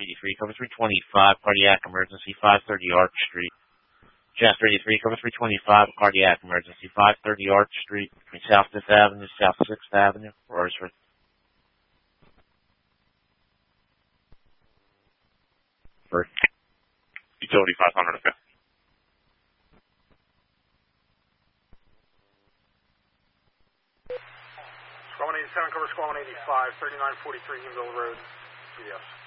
83, cover 325, cardiac emergency, 530 Arch Street. Chest 83, cover 325, cardiac emergency, 530 Arch Street, between South 5th Avenue, South 6th Avenue, Rosersford. For utility 500 okay. Squad 187, cover Squad 185, 3943 Hughesville Road, CDS.